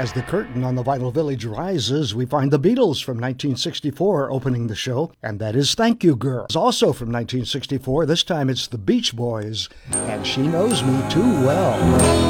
As the curtain on the Vinyl Village rises, we find the Beatles from 1964 opening the show, and that is Thank You Girl. It's also from 1964. This time it's the Beach Boys, and She Knows Me Too Well.